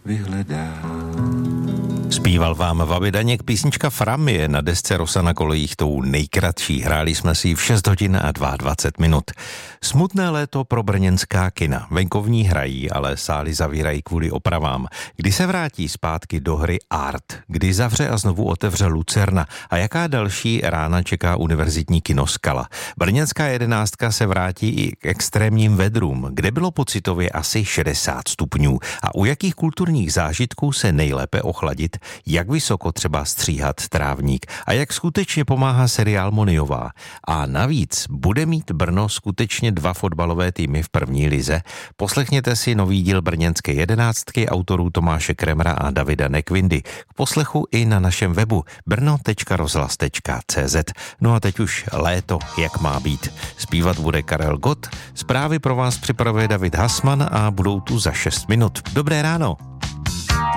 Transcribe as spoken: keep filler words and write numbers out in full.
vyhledá. Zpíval vám Vaby Daněk, písnička Fram je na desce Rosa na kolejích tou nejkratší. Hráli jsme si v šest hodin a dvacet dva minut. Smutné léto pro brněnská kina. Venkovní hrají, ale sály zavírají kvůli opravám. Kdy se vrátí zpátky do hry Art? Kdy zavře a znovu otevře Lucerna? A jaká další rána čeká univerzitní kino Skala? Brněnská jedenáctka se vrátí i k extrémním vedrům, kde bylo pocitově asi šedesát stupňů. A u jakých kulturních zážitků se nejlépe ochladit? Jak vysoko třeba stříhat trávník a jak skutečně pomáhá seriál Moniová. A navíc bude mít Brno skutečně dva fotbalové týmy v první lize. Poslechněte si nový díl brněnské jedenáctky autorů Tomáše Kremra a Davida Nekvindy. K poslechu i na našem webu brno tečka rozhlas tečka cé zet. No a teď už léto, jak má být. Zpívat bude Karel Gott, zprávy pro vás připravuje David Hasman a budou tu za šest minut. Dobré ráno.